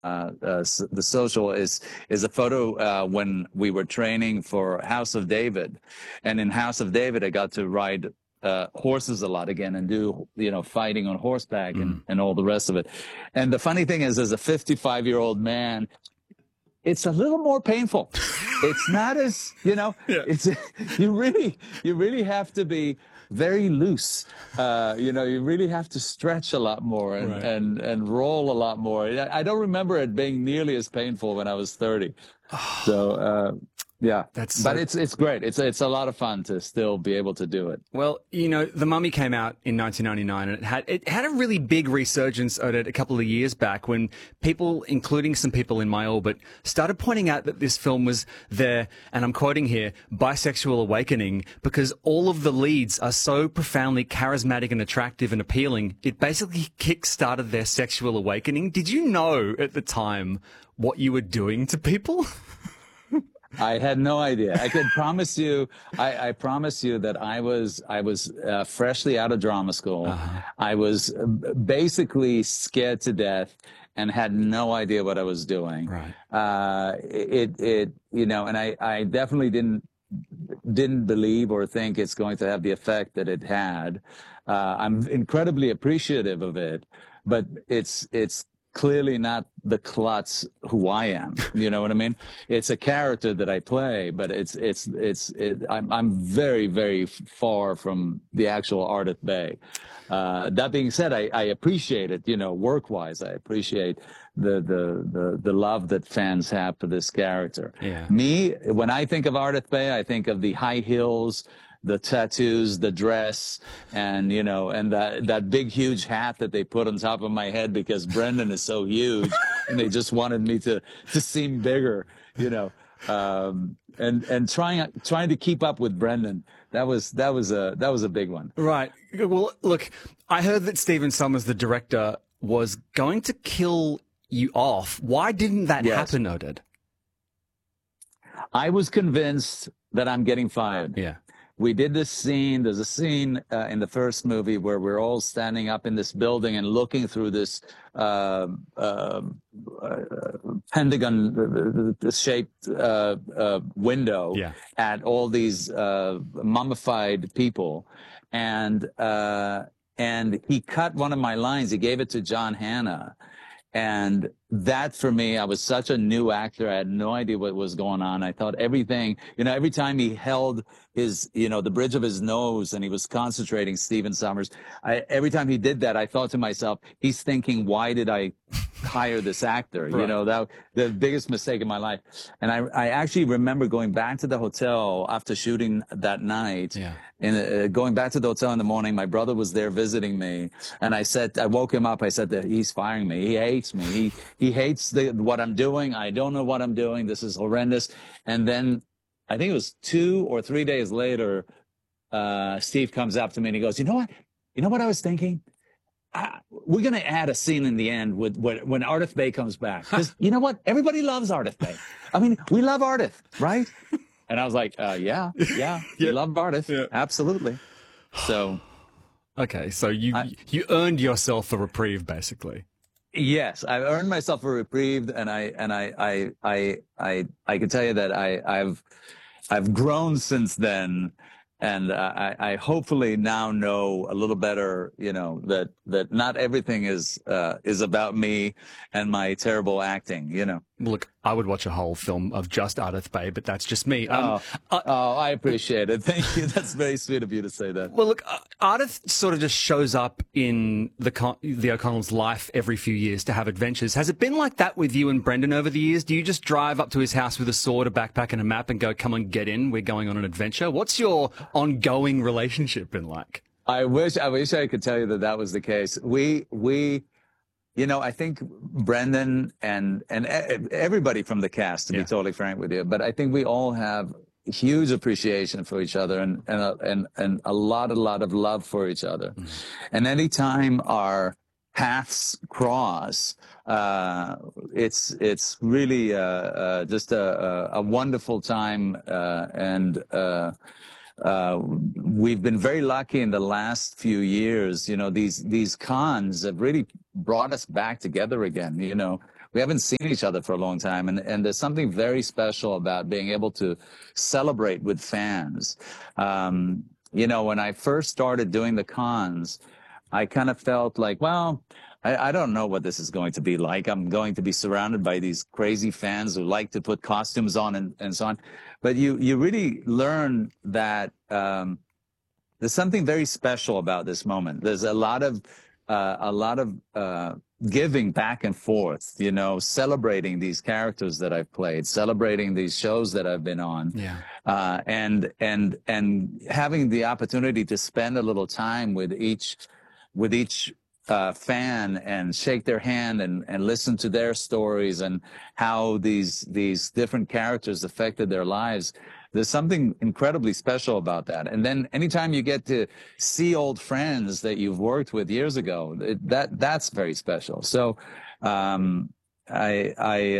the social is a photo when we were training for House of David, and in House of David I got to ride horses a lot again and do fighting on horseback and all the rest of it. And the funny thing is, as a 55-year-old man, it's a little more painful. It's not as yeah. It's you really have to be very loose. You really have to stretch a lot more and roll a lot more. I don't remember it being nearly as painful when I was 30. So yeah, but it's great. It's a lot of fun to still be able to do it. Well, The Mummy came out in 1999, and it had a really big resurgence a couple of years back when people, including some people in my orbit, started pointing out that this film was their, and I'm quoting here, bisexual awakening, because all of the leads are so profoundly charismatic and attractive and appealing. It basically kick-started their sexual awakening. Did you know at the time what you were doing to people? I had no idea. I can promise you, I promise you that I was freshly out of drama school. I was basically scared to death and had no idea what I was doing. Right. And I definitely didn't believe or think it's going to have the effect that it had. I'm incredibly appreciative of it, but it's clearly not the klutz who I am. You know what I mean? It's a character that I play, but I'm very, very far from the actual Ardeth Bey. That being said, I appreciate it, work-wise. I appreciate the love that fans have for this character. Yeah. Me, when I think of Ardeth Bey, I think of the high heels, the tattoos, the dress, and and that big huge hat that they put on top of my head because Brendan is so huge, and they just wanted me to seem bigger, and trying to keep up with Brendan. That was a big one. Right. Well, look, I heard that Stephen Sommers, the director, was going to kill you off. Why didn't that happen, Oded? I was convinced that I'm getting fired. Yeah. We did this scene. There's a scene in the first movie where we're all standing up in this building and looking through this pentagon-shaped window at all these mummified people, and he cut one of my lines. He gave it to John Hannah. And that, for me, I was such a new actor. I had no idea what was going on. I thought everything, every time he held his, the bridge of his nose and he was concentrating, Stephen Sommers, every time he did that, I thought to myself, he's thinking, why did I hire this actor? Right. That the biggest mistake in my life. And I actually remember going back to the hotel after shooting that night. Yeah. And going back to the hotel in the morning, my brother was there visiting me, and I woke him up. I said that he's firing me. He hates me. He hates what I'm doing. I don't know what I'm doing. This is horrendous. And then I think it was 2 or 3 days later, Steve comes up to me and he goes, You know what I was thinking? We're going to add a scene in the end when Ardeth Bey comes back. Because you know what? Everybody loves Ardeth Bey. I mean, we love Ardeth, right? And I was like, yeah, you love Ardeth. Yeah. Absolutely. So. Okay, so you earned yourself a reprieve, basically. Yes, I've earned myself a reprieve, and I can tell you that I've grown since then. And I hopefully now know a little better, that not everything is about me and my terrible acting, Look, I would watch a whole film of just Ardeth Bey, but that's just me. I appreciate it. Thank you. That's very sweet of you to say that. Well, look, Ardeth sort of just shows up in the O'Connell's life every few years to have adventures. Has it been like that with you and Brendan over the years? Do you just drive up to his house with a sword, a backpack, and a map and go, come on, get in, we're going on an adventure? What's your ongoing relationship been like? I wish I could tell you that was the case. I think Brendan and everybody from the cast, to be totally frank with you, but I think we all have huge appreciation for each other and a lot of love for each other. Mm-hmm. And anytime our paths cross, it's really just a wonderful time, and we've been very lucky in the last few years. These cons have really brought us back together again. we haven't seen each other for a long time. And there's something very special about being able to celebrate with fans. You know, when I first started doing the cons, I kind of felt like, well, I don't know what this is going to be like. I'm going to be surrounded by these crazy fans who like to put costumes on and so on. But you really learn that there's something very special about this moment. There's a lot of giving back and forth, you know, celebrating these characters that I've played, celebrating these shows that I've been on, and having the opportunity to spend a little time with each fan and shake their hand and listen to their stories and how these different characters affected their lives. There's something incredibly special about that. And then anytime you get to see old friends that you've worked with years ago, that's very special. So, I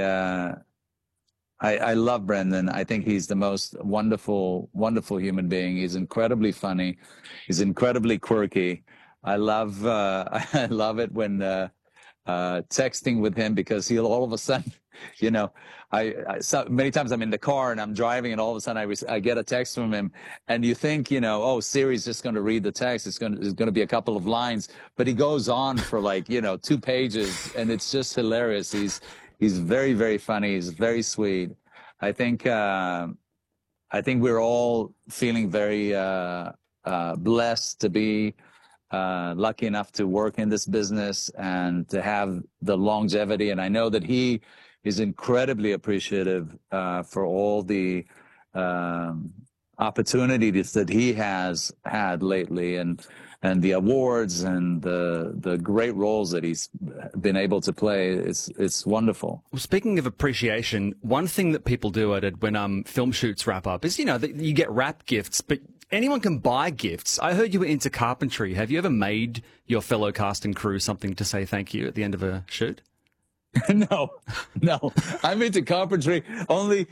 love Brendan. I think he's the most wonderful human being. He's incredibly funny. He's incredibly quirky. I love it when texting with him, because he'll all of a sudden, you know, so many times I'm in the car and I'm driving and all of a sudden I get a text from him, and you think, you know, oh, Siri's just going to read the text. It's going to be a couple of lines, but he goes on for like, you know, 2 pages, and it's just hilarious. He's very, very funny. He's very sweet. I think we're all feeling very blessed to be lucky enough to work in this business and to have the longevity. And I know that he is incredibly appreciative for all the opportunities that he has had lately, and the awards and the great roles that he's been able to play. It's wonderful. Well, speaking of appreciation, one thing that people do at it when film shoots wrap up is, you know, that you get wrap gifts, but anyone can buy gifts. I heard you were into carpentry. Have you ever made your fellow cast and crew something to say thank you at the end of a shoot? No. I'm into carpentry only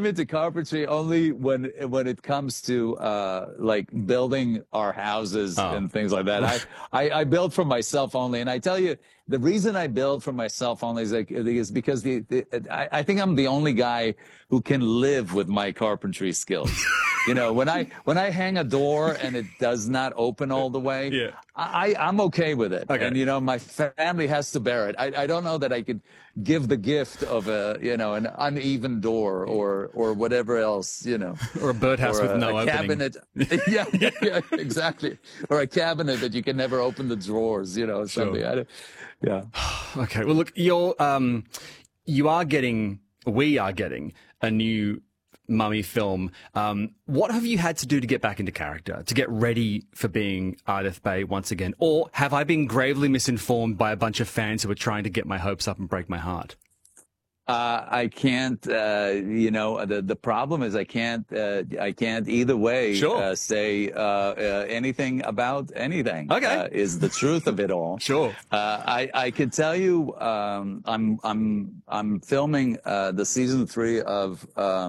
when it comes to like building our houses and things like that. I build for myself only, and I tell you, the reason I build for myself only is because I think I'm the only guy who can live with my carpentry skills. You know, when I hang a door and it does not open all the way, I'm okay with it. Okay. And, you know, my family has to bear it. I don't know that I could give the gift of an uneven door or whatever else, you know. Or a birdhouse with no opening. Cabinet. yeah, exactly. Or a cabinet that you can never open the drawers, you know, something. Sure. Yeah. Okay. Well, look, we are getting a new Mummy film. What have you had to do to get back into character, to get ready for being Ardeth Bay once again? Or have I been gravely misinformed by a bunch of fans who are trying to get my hopes up and break my heart? I can't, you know, the problem is I can't either way say anything about anything. Okay. Is the truth of it all. Sure. I can tell you, I'm filming the season 3 of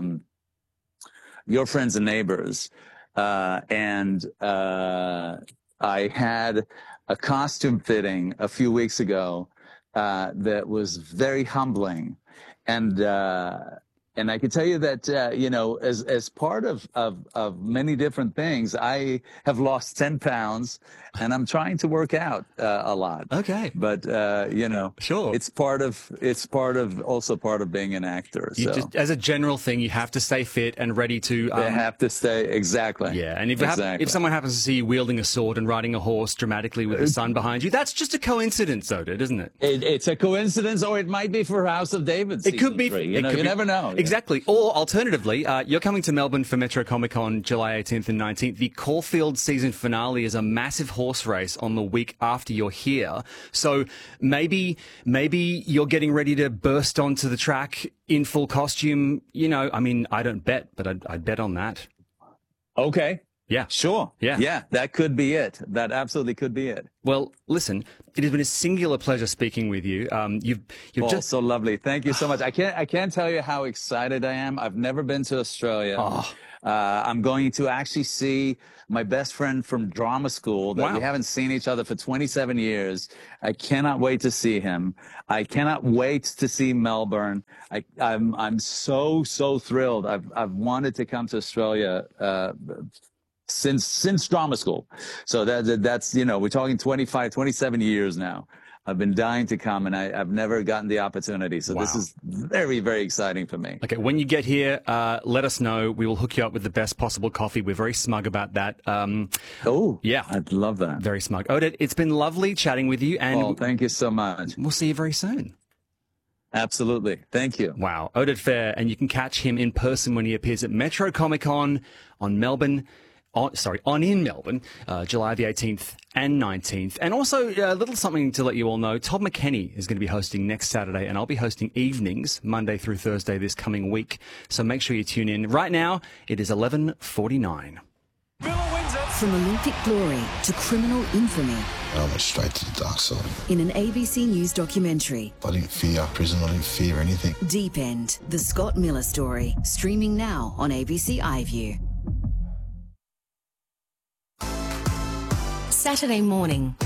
Your Friends and Neighbors, and I had a costume fitting a few weeks ago that was very humbling. And I can tell you that, you know, as part of many different things, I have lost 10 pounds and I'm trying to work out a lot. Okay. But, you know, sure. It's part of being an actor. So. As a general thing, you have to stay fit and ready to. You have to stay. Exactly. Yeah. And if someone happens to see you wielding a sword and riding a horse dramatically with the sun behind you, that's just a coincidence, Oded, isn't it? It's a coincidence, or it might be for House of David. It could be. 3. You never know. Exactly. Or alternatively, you're coming to Melbourne for Metro Comic Con July 18th and 19th. The Caulfield season finale is a massive horse race on the week after you're here. So maybe you're getting ready to burst onto the track in full costume. You know, I mean, I don't bet, but I'd bet on that. Okay. Yeah. Sure. Yeah. Yeah, that could be it. That absolutely could be it. Well, listen, it has been a singular pleasure speaking with you. You've Paul, just so lovely. Thank you so much. I can't tell you how excited I am. I've never been to Australia. Oh. I'm going to actually see my best friend from drama school that Wow. we haven't seen each other for 27 years. I cannot wait to see him. I cannot wait to see Melbourne. I'm so thrilled. I've wanted to come to Australia since drama school. So that's, you know, we're talking 25, 27 years now. I've been dying to come, and I've never gotten the opportunity. So This is very, very exciting for me. Okay, when you get here, let us know. We will hook you up with the best possible coffee. We're very smug about that. Yeah. I'd love that. Very smug. Oded, it's been lovely chatting with you, and Thank you so much. we'll see you very soon. Absolutely. Thank you. Wow, Oded Fehr, and you can catch him in person when he appears at Metro Comic Con on Melbourne. In Melbourne, July the 18th and 19th. And also a little something to let you all know, Todd McKenney is going to be hosting next Saturday, and I'll be hosting evenings, Monday through Thursday this coming week. So make sure you tune in. Right now, it is 11:49. From Olympic glory to criminal infamy. I went straight to the dark side. In an ABC News documentary. I didn't fear prison, I didn't fear anything. Deep End, the Scott Miller story. Streaming now on ABC iView. Saturday morning.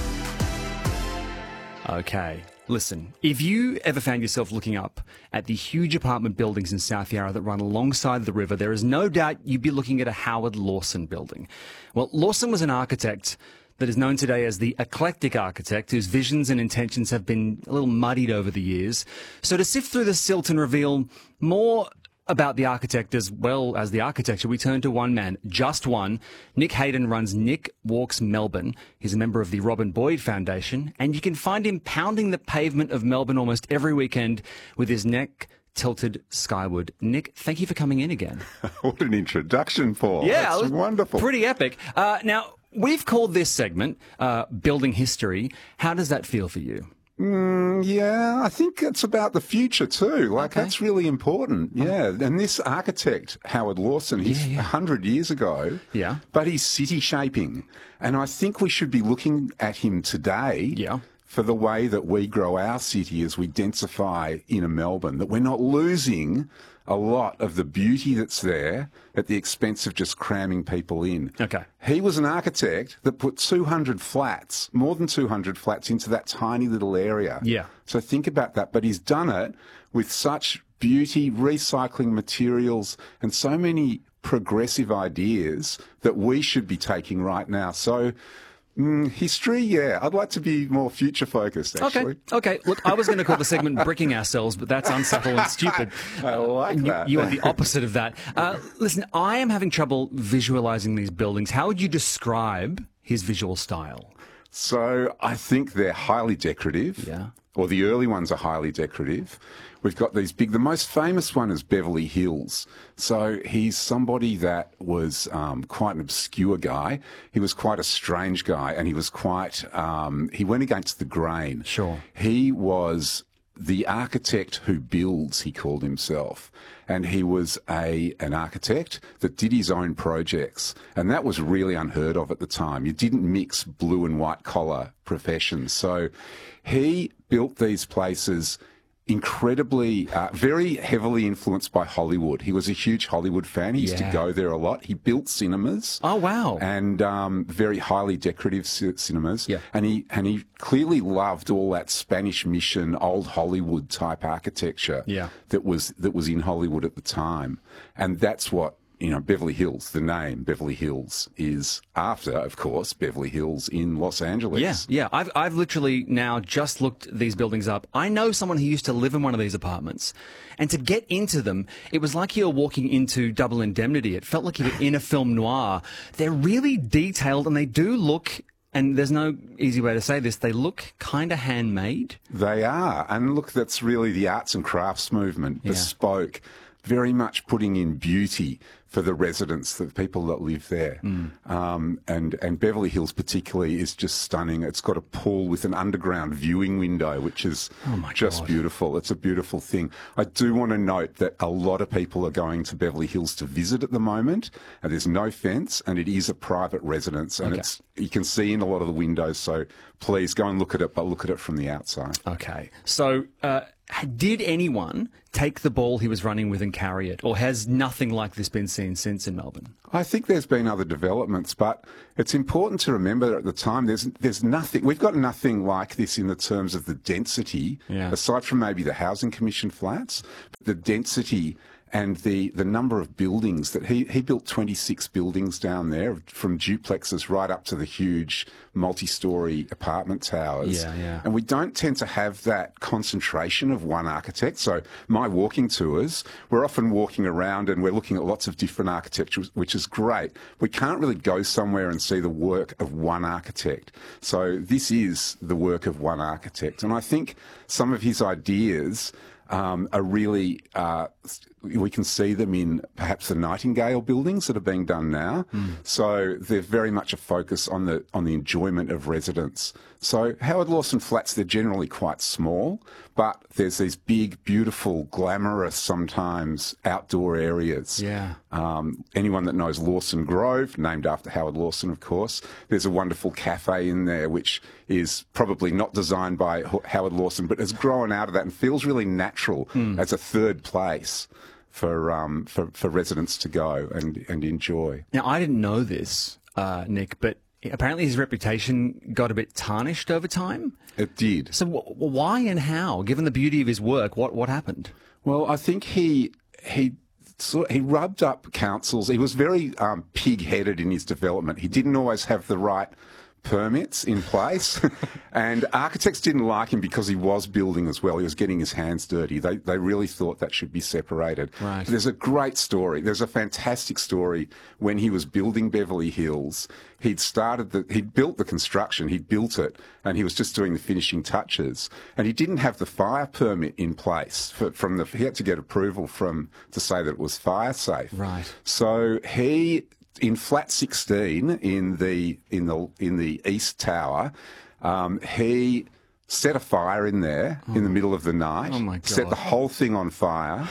Okay, listen, if you ever found yourself looking up at the huge apartment buildings in South Yarra that run alongside the river, there is no doubt you'd be looking at a Howard Lawson building. Well, Lawson was an architect that is known today as the eclectic architect, whose visions and intentions have been a little muddied over the years. So to sift through the silt and reveal more about the architect as well as the architecture, we turn to one man, just one. Nick Hayden runs Nick Walks Melbourne. He's a member of the Robin Boyd Foundation, and you can find him pounding the pavement of Melbourne almost every weekend with his neck tilted skyward. Nick, thank you for coming in again. What an introduction, Paul. Yeah, that's wonderful. Pretty epic. Now, we've called this segment Building History. How does that feel for you? Yeah, I think it's about the future too. That's really important. Yeah. And this architect, Howard Lawson, he's 100 years ago. Yeah. But he's city shaping. And I think we should be looking at him today. Yeah. For the way that we grow our city as we densify inner Melbourne, that we're not losing a lot of the beauty that's there at the expense of just cramming people in. Okay. He was an architect that put 200 flats, more than 200 flats, into that tiny little area. Yeah. So think about that. But he's done it with such beauty, recycling materials, and so many progressive ideas that we should be taking right now. So history, yeah. I'd like to be more future-focused, actually. Okay. Look, I was going to call the segment Bricking Ourselves, but that's unsubtle and stupid. I like that. You are the opposite of that. Listen, I am having trouble visualizing these buildings. How would you describe his visual style? So I think they're highly decorative. Yeah. Or the early ones are highly decorative. We've got these big, the most famous one is Beverly Hills. So he's somebody that was quite an obscure guy. He was quite a strange guy, and he was quite, he went against the grain. Sure. He was the architect who builds, he called himself. And he was an architect that did his own projects. And that was really unheard of at the time. You didn't mix blue and white collar professions. So he built these places incredibly, very heavily influenced by Hollywood. He was a huge Hollywood fan. He used to go there a lot. He built cinemas. Oh, wow. And very highly decorative cinemas. Yeah. And he clearly loved all that Spanish Mission, old Hollywood type architecture that was in Hollywood at the time. And that's what, you know, Beverly Hills, the name Beverly Hills is after, of course, Beverly Hills in Los Angeles. Yeah. I've literally now just looked these buildings up. I know someone who used to live in one of these apartments, and to get into them, it was like you were walking into Double Indemnity. It felt like you were in a film noir. They're really detailed, and they do look, and there's no easy way to say this, they look kind of handmade. They are. And look, that's really the arts and crafts movement, bespoke. Very much putting in beauty for the residents, the people that live there. And Beverly Hills particularly is just stunning. It's got a pool with an underground viewing window, which is just beautiful. It's a beautiful thing. I do want to note that a lot of people are going to Beverly Hills to visit at the moment, and there's no fence, and it is a private residence, and you can see in a lot of the windows, so please go and look at it, but look at it from the outside. Okay. So, did anyone take the ball he was running with and carry it, or has nothing like this been seen since in Melbourne? I think there's been other developments, but it's important to remember that at the time there's nothing. We've got nothing like this in the terms of the density, aside from maybe the Housing Commission flats, but the density and the number of buildings that he built 26 buildings down there, from duplexes right up to the huge multi-storey apartment towers. And we don't tend to have that concentration of one architect. So my walking tours, we're often walking around and we're looking at lots of different architecture, which is great. We can't really go somewhere and see the work of one architect. So this is the work of one architect. And I think some of his ideas are really, we can see them in perhaps the Nightingale buildings that are being done now. So they're very much a focus on the enjoyment of residents. So Howard Lawson flats, they're generally quite small, but there's these big, beautiful, glamorous, sometimes outdoor areas. Anyone that knows Lawson Grove, named after Howard Lawson, of course, there's a wonderful cafe in there which is probably not designed by Howard Lawson, but has grown out of that and feels really natural as a third place for residents to go and enjoy. Now, I didn't know this, Nick, but apparently his reputation got a bit tarnished over time. It did. So why and how, given the beauty of his work, what happened? Well, I think he rubbed up councils. He was very pig-headed in his development. He didn't always have the right permits in place, and architects didn't like him because he was building as well. He was getting his hands dirty. They really thought that should be separated. Right. There's a great story. There's a fantastic story when he was building Beverly Hills. He'd built the construction, he'd built it, and he was just doing the finishing touches. And he didn't have the fire permit in place he had to get approval to say that it was fire safe. Right. So in flat 16 in the East Tower, he set a fire in there in the middle of the night. Oh my God. Set the whole thing on fire,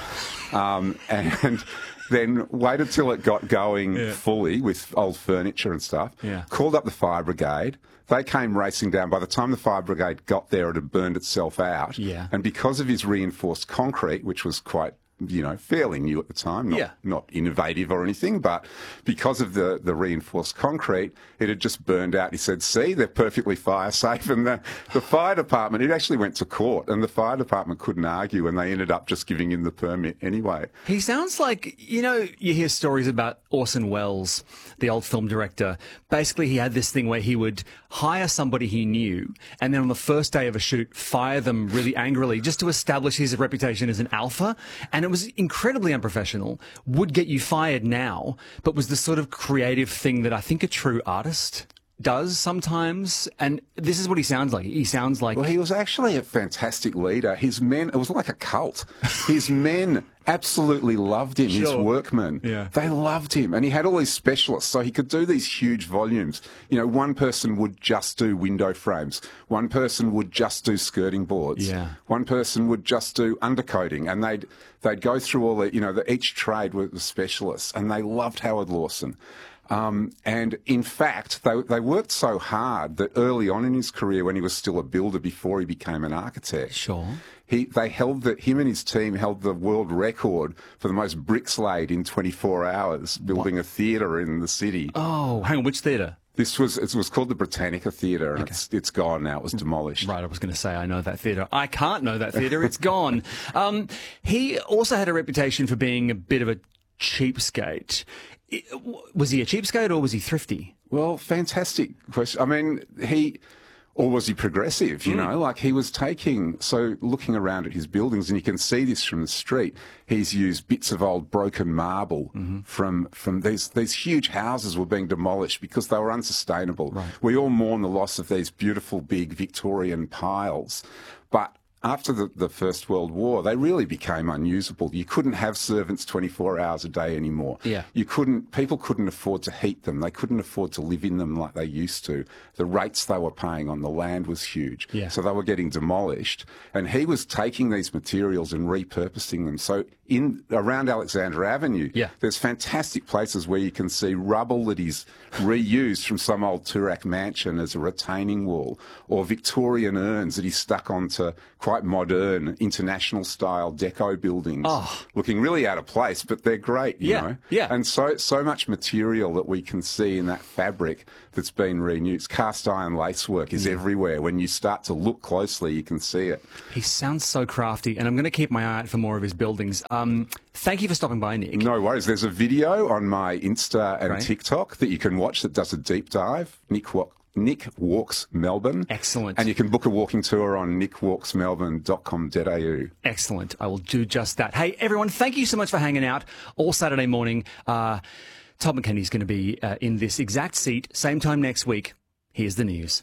and then waited till it got going fully with old furniture and stuff. Called up the fire brigade. They came racing down. By the time the fire brigade got there, it had burned itself out. And because of his reinforced concrete, which was quite fairly new at the time, not innovative or anything, but because of the reinforced concrete, it had just burned out. He said, see, they're perfectly fire safe. And the fire department, it actually went to court, and the fire department couldn't argue, and they ended up just giving him the permit anyway. He sounds like, you hear stories about Orson Welles, the old film director. Basically, he had this thing where he would hire somebody he knew, and then on the first day of a shoot, fire them really angrily just to establish his reputation as an alpha. And it was incredibly unprofessional, would get you fired now, but was the sort of creative thing that I think a true artist does sometimes. And this is what he sounds like. He sounds like... Well, he was actually a fantastic leader. His men, it was like a cult. His men absolutely loved him, his workmen. They loved him. And he had all these specialists, so he could do these huge volumes. One person would just do window frames. One person would just do skirting boards. One person would just do undercoating. And they'd go through all each trade was specialists, and they loved Howard Lawson. And in fact, they worked so hard that early on in his career, when he was still a builder before he became an architect, him and his team held the world record for the most bricks laid in 24 hours building a theatre in the city. Oh, hang on, which theatre? It was called the Britannica Theatre, and it's gone now. It was demolished. Right, I was going to say, I know that theatre. I can't know that theatre. It's gone. He also had a reputation for being a bit of a cheapskate. Was he a cheapskate or was he thrifty? Well, fantastic question. I mean, or was he progressive, like he was looking around at his buildings, and you can see this from the street, he's used bits of old broken marble from these huge houses were being demolished because they were unsustainable. Right. We all mourn the loss of these beautiful big Victorian piles, but after the First World War, they really became unusable. You couldn't have servants 24 hours a day anymore. Yeah. People couldn't afford to heat them. They couldn't afford to live in them like they used to. The rates they were paying on the land was huge. Yeah. So they were getting demolished. And he was taking these materials and repurposing them. So around Alexandra Avenue, there's fantastic places where you can see rubble that he's reused from some old Toorak mansion as a retaining wall, or Victorian urns that he's stuck onto quite modern, international-style deco buildings, looking really out of place, but they're great, you know. Yeah. And so much material that we can see in that fabric that's been reused. Cast iron lacework is everywhere. When you start to look closely, you can see it. He sounds so crafty, and I'm going to keep my eye out for more of his buildings. Thank you for stopping by, Nick. No worries. There's a video on my Insta and TikTok that you can watch that does a deep dive. Nick Walks Melbourne. Excellent. And you can book a walking tour on nickwalksmelbourne.com.au. Excellent. I will do just that. Hey, everyone, thank you so much for hanging out all Saturday morning. Todd McKenney's going to be in this exact seat, same time next week. Here's the news.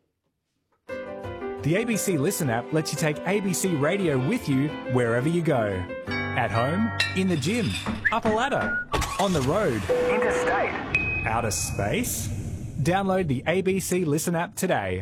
The ABC Listen app lets you take ABC Radio with you wherever you go. At home, in the gym, up a ladder, on the road, interstate, outer space. Download the ABC Listen app today.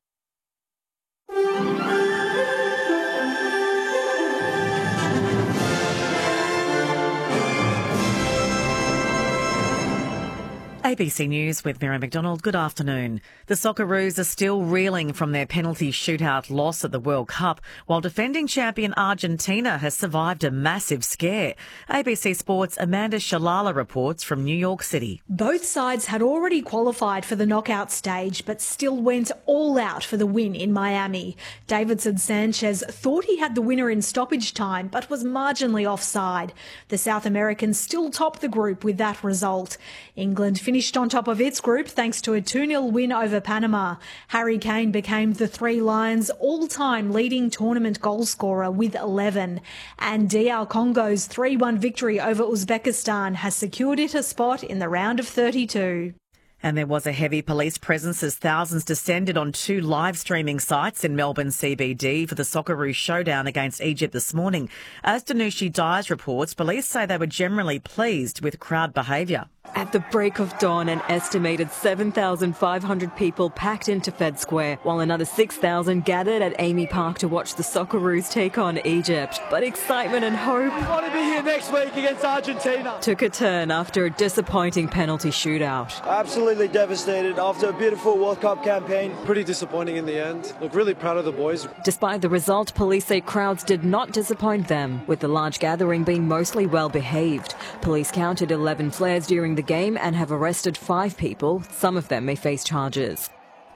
ABC News with Mary McDonald. Good afternoon. The Socceroos are still reeling from their penalty shootout loss at the World Cup, while defending champion Argentina has survived a massive scare. ABC Sports' Amanda Shalala reports from New York City. Both sides had already qualified for the knockout stage, but still went all out for the win in Miami. Davidson Sanchez thought he had the winner in stoppage time, but was marginally offside. The South Americans still top the group with that result. England finished on top of its group thanks to a 2-0 win over Panama. Harry Kane became the Three Lions' all-time leading tournament goalscorer with 11. And DR Congo's 3-1 victory over Uzbekistan has secured it a spot in the round of 32. And there was a heavy police presence as thousands descended on 2 live streaming sites in Melbourne CBD for the Socceroos showdown against Egypt this morning. As Danushi Dyers reports, police say they were generally pleased with crowd behaviour. At the break of dawn, an estimated 7,500 people packed into Fed Square, while another 6,000 gathered at Amy Park to watch the Socceroos take on Egypt. But excitement and hope we want to be here next week against Argentina took a turn after a disappointing penalty shootout. Absolutely devastated after a beautiful World Cup campaign. Pretty disappointing in the end. Look, really proud of the boys. Despite the result, police say crowds did not disappoint them, with the large gathering being mostly well behaved. Police counted 11 flares during the game and have arrested 5 people. Some of them may face charges.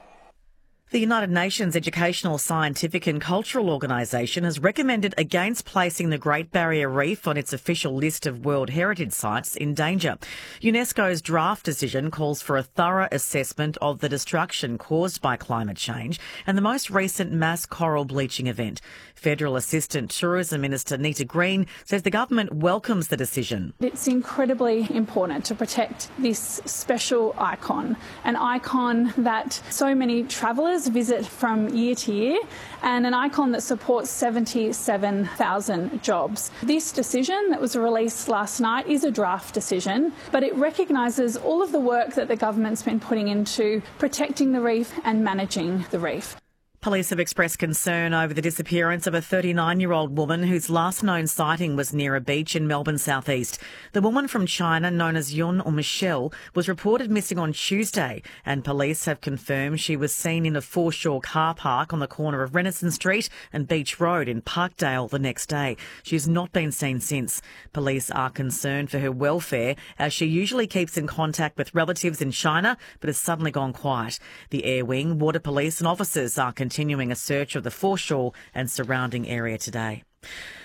The United Nations Educational, Scientific and Cultural Organisation has recommended against placing the Great Barrier Reef on its official list of World Heritage Sites in danger. UNESCO's draft decision calls for a thorough assessment of the destruction caused by climate change and the most recent mass coral bleaching event. Federal Assistant Tourism Minister Nita Green says the government welcomes the decision. It's incredibly important to protect this special icon, an icon that so many travellers visit from year to year, and an icon that supports 77,000 jobs. This decision that was released last night is a draft decision, but it recognises all of the work that the government's been putting into protecting the reef and managing the reef. Police have expressed concern over the disappearance of a 39-year-old woman whose last known sighting was near a beach in Melbourne southeast. The woman from China, known as Yun or Michelle, was reported missing on Tuesday, and police have confirmed she was seen in a foreshore car park on the corner of Renaissance Street and Beach Road in Parkdale the next day. She's not been seen since. Police are concerned for her welfare, as she usually keeps in contact with relatives in China, but has suddenly gone quiet. The Air Wing, Water Police and officers are continuing a search of the foreshore and surrounding area today.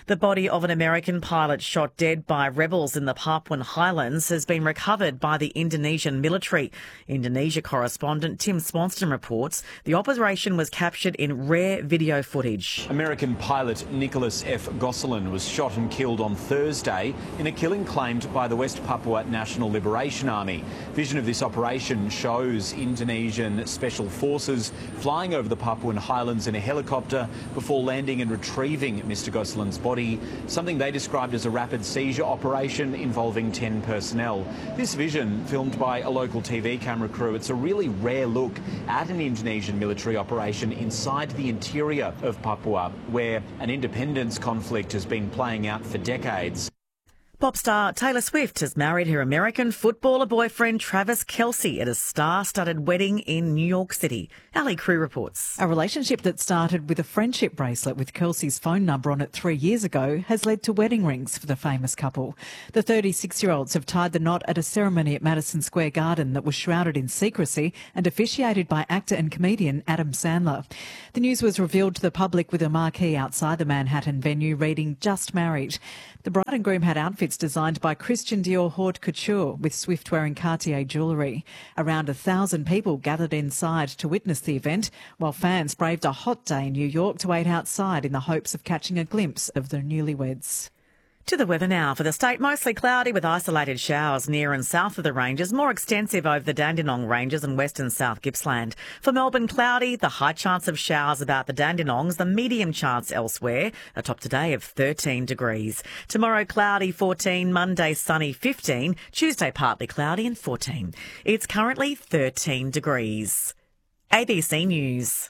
The body of an American pilot shot dead by rebels in the Papuan Highlands has been recovered by the Indonesian military. Indonesia correspondent Tim Swanston reports the operation was captured in rare video footage. American pilot Nicholas F. Gosselin was shot and killed on Thursday in a killing claimed by the West Papua National Liberation Army. Vision of this operation shows Indonesian special forces flying over the Papuan Highlands in a helicopter before landing and retrieving Mr. Gosselin's body, something they described as a rapid seizure operation involving 10 personnel. This vision, filmed by a local TV camera crew, it's a really rare look at an Indonesian military operation inside the interior of Papua, where an independence conflict has been playing out for decades. Pop star Taylor Swift has married her American footballer boyfriend Travis Kelce at a star-studded wedding in New York City. Ali Crew reports. A relationship that started with a friendship bracelet with Kelce's phone number on it 3 years ago has led to wedding rings for the famous couple. The 36-year-olds have tied the knot at a ceremony at Madison Square Garden that was shrouded in secrecy and officiated by actor and comedian Adam Sandler. The news was revealed to the public with a marquee outside the Manhattan venue reading "Just Married." The bride and groom had outfits designed by Christian Dior Haute Couture, with Swift wearing Cartier jewellery. Around 1,000 people gathered inside to witness the event, while fans braved a hot day in New York to wait outside in the hopes of catching a glimpse of the newlyweds. To the weather now. For the state, mostly cloudy with isolated showers near and south of the ranges, more extensive over the Dandenong Ranges and west and south Gippsland. For Melbourne, cloudy, the high chance of showers about the Dandenongs, the medium chance elsewhere, a top today of 13 degrees. Tomorrow, cloudy 14, Monday sunny 15, Tuesday partly cloudy and 14. It's currently 13 degrees. ABC News.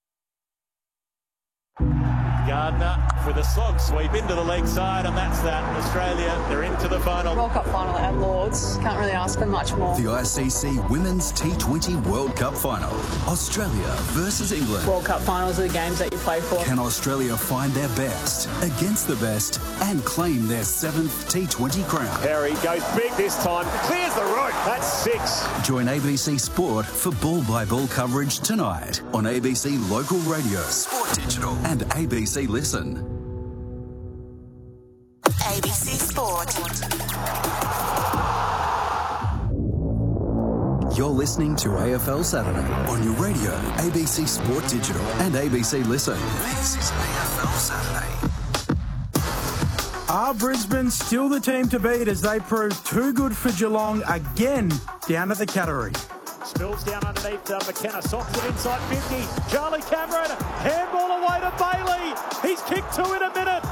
Gardner with a slog sweep into the leg side, and that's that. Australia, they're into the final. World Cup final at Lords. Can't really ask for much more. The ICC Women's T20 World Cup final. Australia versus England. World Cup finals are the games that you play for. Can Australia find their best against the best and claim their 7th T20 crown? Perry goes big this time. Clears the road. That's 6. Join ABC Sport for ball-by-ball coverage tonight on ABC Local Radio, Sport Digital and ABC Listen. ABC Sport. You're listening to AFL Saturday on your radio, ABC Sport Digital and ABC Listen. This is AFL Saturday. Are Brisbane still the team to beat as they prove too good for Geelong again down at the Cattery? Spills down underneath McKenna, socks it inside 50. Charlie Cameron, handball away to Bailey. He's kicked 2 in a minute.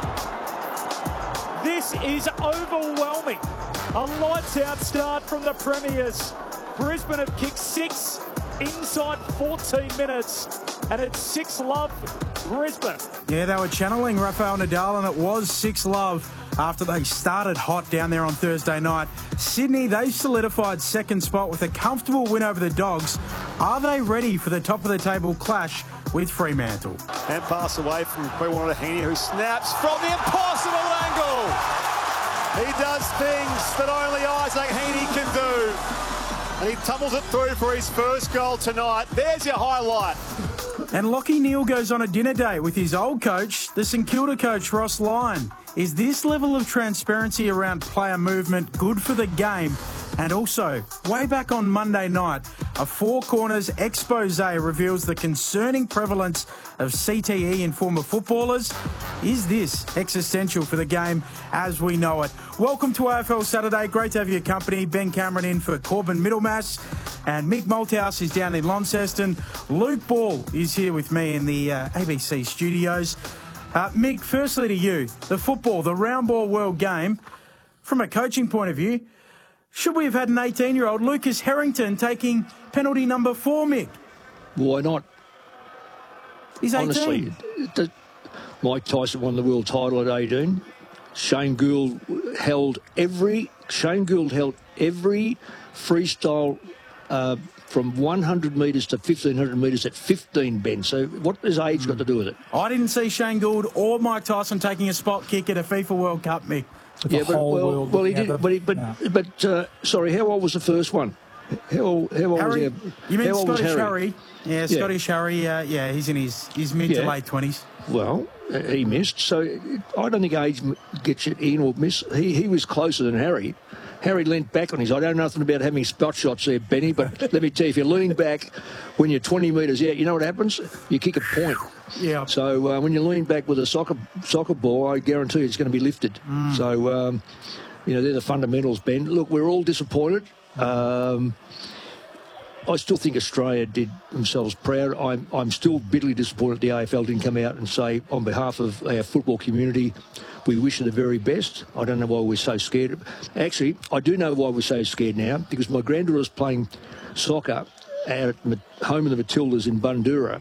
This is overwhelming. A lights-out start from the Premiers. Brisbane have kicked 6 inside 14 minutes, and it's 6-love Brisbane. Yeah, they were channeling Rafael Nadal, and it was 6-love after they started hot down there on Thursday night. Sydney, they solidified second spot with a comfortable win over the Dogs. Are they ready for the top-of-the-table clash with Fremantle? And pass away from Kwewanatahini, who snaps from the impossible angle. He does things that only Isaac Heaney can do. And he tumbles it through for his first goal tonight. There's your highlight. And Lachie Neale goes on a dinner date with his old coach, the St Kilda coach Ross Lyon. Is this level of transparency around player movement good for the game? And also, way back on Monday night, a Four Corners expose reveals the concerning prevalence of CTE in former footballers. Is this existential for the game as we know it? Welcome to AFL Saturday. Great to have your company. Ben Cameron in for Corbin Middlemass. And Mick Malthouse is down in Launceston. Luke Ball is here with me in the ABC studios. Mick, firstly to you, the football, the round ball world game, from a coaching point of view, should we have had an 18-year-old Lucas Harrington taking penalty number 4, Mick? Why not? He's 18. Honestly, Mike Tyson won the world title at 18. Shane Gould held every freestyle from 100 metres to 1,500 metres at 15, Ben. So what has age got to do with it? I didn't see Shane Gould or Mike Tyson taking a spot kick at a FIFA World Cup, Mick. Yeah, he did. But sorry, how old was the first one? How old was he? You mean Scottish Harry? Yeah, Scottish Harry. Yeah, he's in his mid to late 20s. Well, he missed. So I don't think age gets you in or miss. He was closer than Harry. Harry leant back on his. I don't know nothing about having spot shots there, Benny, but let me tell you, if you're leaning back when you're 20 metres out, you know what happens? You kick a point. Yeah. So when you lean back with a soccer ball, I guarantee it's going to be lifted. So, they're the fundamentals, Ben. Look, we're all disappointed. I still think Australia did themselves proud. I'm still bitterly disappointed the AFL didn't come out and say, on behalf of our football community, we wish you the very best. I don't know why we're so scared. Actually, I do know why we're so scared now, because my granddaughter was playing soccer at home of the Matildas in Bundoora.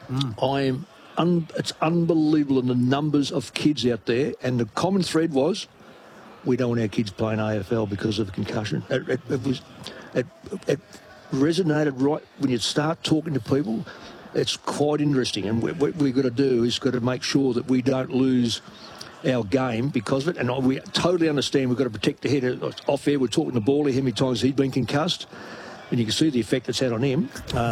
It's unbelievable in the numbers of kids out there, and the common thread was, we don't want our kids playing AFL because of concussion. It resonated right when you start talking to people. It's quite interesting, and what we've got to do is got to make sure that we don't lose our game because of it. And we totally understand we've got to protect the head. Off air, we're talking to Bally how many times he'd been concussed, and you can see the effect it's had on him.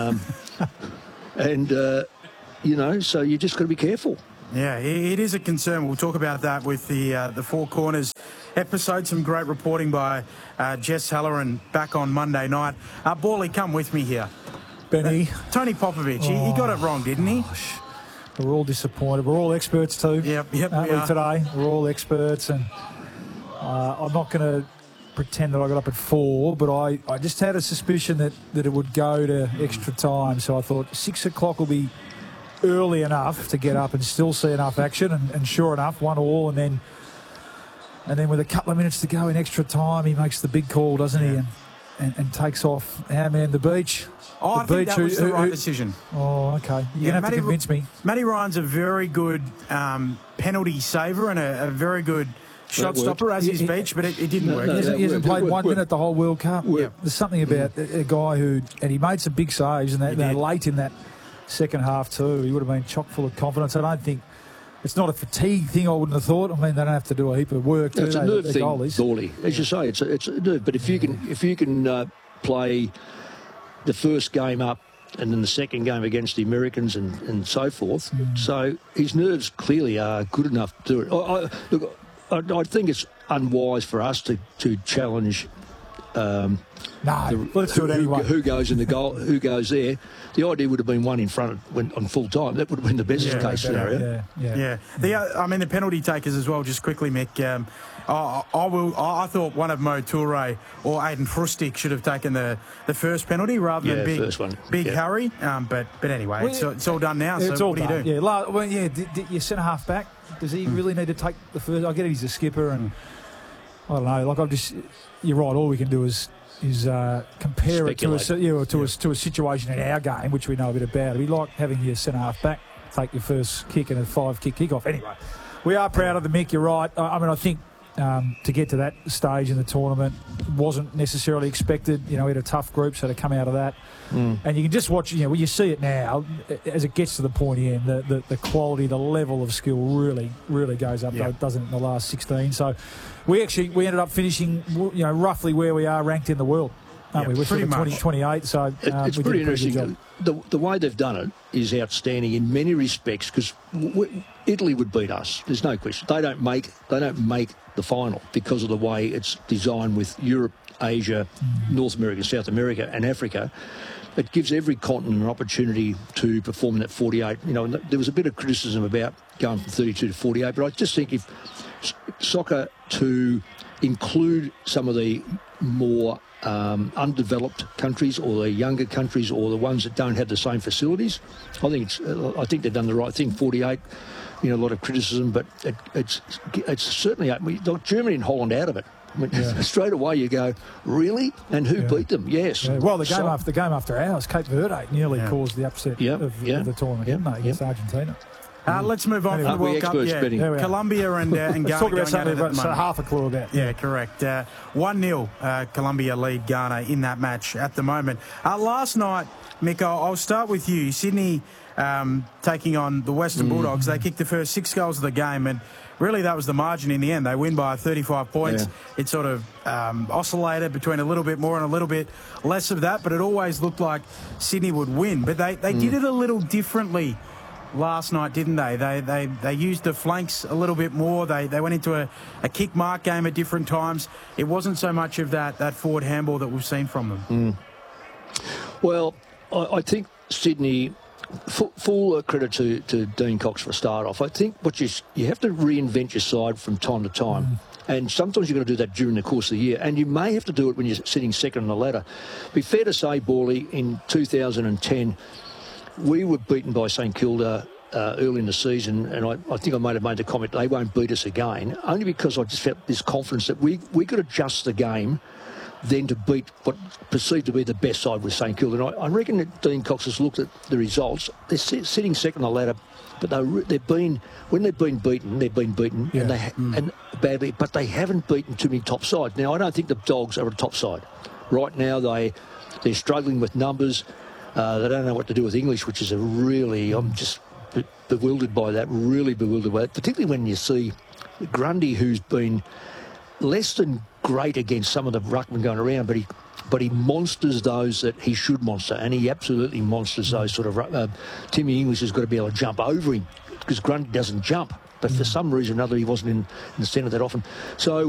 So you just got to be careful. Yeah, it is a concern. We'll talk about that with the Four Corners episode. Some great reporting by Jess Halloran back on Monday night. Bally, come with me here. Benny. Tony Popovich, he got it wrong, didn't he? We're all disappointed. We're all experts too. Yep, aren't we today? We're all experts, and I'm not going to pretend that I got up at 4, but I just had a suspicion that it would go to extra time. So I thought 6 o'clock will be early enough to get up and still see enough action, and sure enough, 1-1, and then with a couple of minutes to go in extra time, he makes the big call, doesn't he? And takes off our man, the Beach. I think that was the right decision. Oh, okay. You're going to have to convince me. Matty Ryan's a very good penalty saver and a very good shot stopper, as is Beach, but it didn't work. He hasn't played 1 minute the whole World Cup. There's something about a guy and he made some big saves, and they're late in that second half too. He would have been chock full of confidence. I don't think it's not a fatigue thing. I wouldn't have thought. I mean, they don't have to do a heap of work. It's a nerve thing, Bally. As you say, it's a nerve. But if you can play the first game up and then the second game against the Americans and so forth, so his nerves clearly are good enough to do it. I think it's unwise for us to challenge. Let's do it anyway. Who goes in the goal? Who goes there? The idea would have been one in front on full time. That would have been the best case scenario. Yeah. The penalty takers as well. Just quickly, Mick. I thought one of Mo Toure or Aiden Frustic should have taken the first penalty rather than Big Harry. But anyway, it's all done now. It's so all what done. do you do? Did your centre half back? Does he really need to take the first? I get it, he's a skipper, and I don't know. You're right. All we can do is compare it to a situation in our game, which we know a bit about. It'd be like having your centre half back take your first kick in a 5-kick kickoff. Anyway, we are proud of the Mick. You're right. I think to get to that stage in the tournament wasn't necessarily expected. We had a tough group, so to come out of that, and you can just watch. When you see it now, as it gets to the pointy end, the quality, the level of skill really goes up. Doesn't it, in the last 16? So we ended up finishing, roughly where we are ranked in the world. Aren't we? We're pretty much 28. So it's pretty interesting. The way they've done it is outstanding in many respects, because Italy would beat us. There's no question. They don't make the final because of the way it's designed with Europe, Asia, North America, South America, and Africa. It gives every continent an opportunity to perform in that 48. There was a bit of criticism about going from 32 to 48, but I just think if soccer to include some of the more undeveloped countries or the younger countries or the ones that don't have the same facilities, I think they've done the right thing. 48, a lot of criticism, but it's certainly Germany and Holland out of it. Straight away you go, really? And who beat them? Yes. Yeah. Well, the game after ours, Cape Verde nearly caused the upset of the tournament, didn't they, against Argentina? Let's move on from the World Cup. Colombia and Ghana. Let's talk about something we've got half a clue about. Yeah, correct. 1-0, Colombia lead Ghana in that match at the moment. Last night, Mick, I'll start with you. Sydney taking on the Western Bulldogs. They kicked the first 6 goals of the game, and really that was the margin in the end. They win by 35 points. It sort of oscillated between a little bit more and a little bit less of that, but it always looked like Sydney would win. But they did it a little differently last night, didn't they? They used the flanks a little bit more. They went into a kick mark game at different times. It wasn't so much of that forward handball that we've seen from them. Well, I think Sydney, full credit to Dean Cox for a start off. I think what you have to reinvent your side from time to time. And sometimes you're going to do that during the course of the year. And you may have to do it when you're sitting second on the ladder. Be fair to say, Borley, in 2010, we were beaten by St Kilda early in the season, and I think I might have made the comment, they won't beat us again, only because I just felt this confidence that we could adjust the game then to beat what perceived to be the best side with St Kilda. And I reckon that Dean Cox has looked at the results. They're sitting second on the ladder, but when they've been beaten, and badly, but they haven't beaten too many top sides. Now, I don't think the Dogs are a top side. Right now, they're struggling with numbers. They don't know what to do with English, which is I'm just bewildered by that, really bewildered by that, particularly when you see Grundy, who's been less than great against some of the ruckmen going around, but he monsters those that he should monster, and he absolutely monsters those sort of... Timmy English has got to be able to jump over him, because Grundy doesn't jump, but for some reason or another he wasn't in the centre that often. So